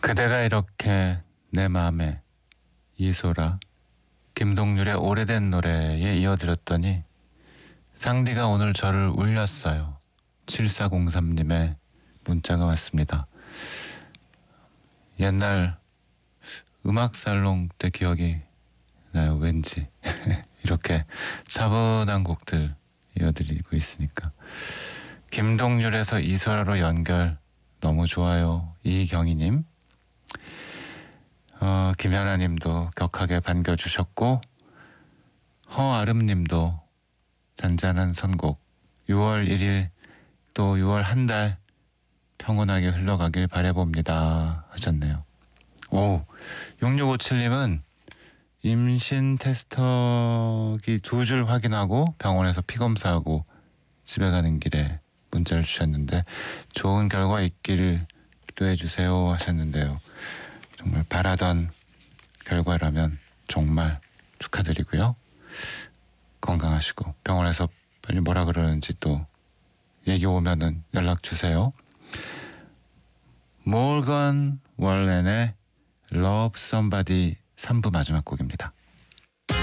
그대가 이렇게 내 마음에 이소라 김동률의 오래된 노래에 이어드렸더니 상디가 오늘 저를 울렸어요. 7403님의 문자가 왔습니다. 옛날 음악살롱 때 기억이 나요. 왠지 이렇게 차분한 곡들 이어드리고 있으니까. 김동률에서 이소라로 연결 너무 좋아요. 이경희님, 김연아님도 격하게 반겨주셨고, 허아름님도 잔잔한 선곡 6월 1일 또 6월 한 달 평온하게 흘러가길 바라봅니다 하셨네요. 오, 6657님은 임신 테스터기 2줄 확인하고 병원에서 피검사하고 집에 가는 길에 문자를 주셨는데 좋은 결과 있기를 기도해 주세요 하셨는데요. 정말 바라던 결과라면 정말 축하드리고요. 건강하시고 병원에서 빨리 뭐라 그러는지 또 얘기 오면은 연락 주세요. 모건 월렌의 Love Somebody 3부 마지막 곡입니다.